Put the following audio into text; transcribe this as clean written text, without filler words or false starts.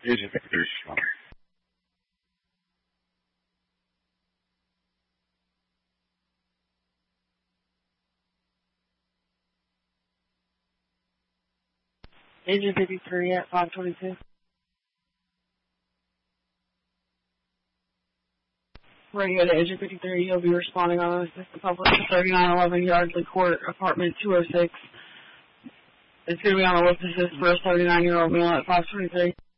Agent 53. Agent 53 at 522. Radio to Agent 53, you'll be responding on assist the public to 3911 Yardley Court, apartment 206. It's going to be on a list assist for a 39-year-old male at 523.